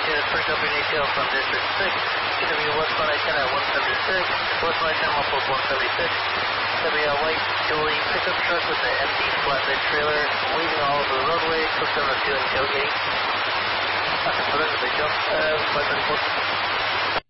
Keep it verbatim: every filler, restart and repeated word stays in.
units for company detail from District six. G W westbound I ten at one seventy-six, westbound I ten muffled one seventy-six. W L white dually pickup truck with an empty flatbed trailer waving all over the roadway, clips on the two and tailgate. Nothing further, they jump, uh, five thirty-four.